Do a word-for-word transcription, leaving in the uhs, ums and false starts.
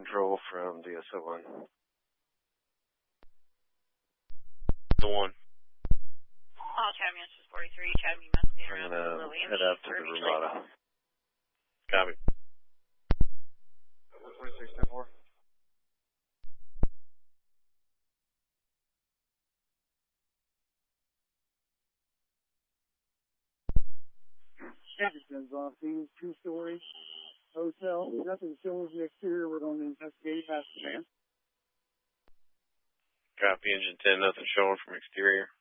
control from D S O one. The one. All Academy Answers forty-three, Academy must be I'm around going Lily to and head me up to for the Beach Ramada. Copy. twenty-six ten four. Anderson's on scene, two-story hotel. Nothing shows the exterior. We're going to investigate past the man. Copy, engine ten, nothing showing from exterior.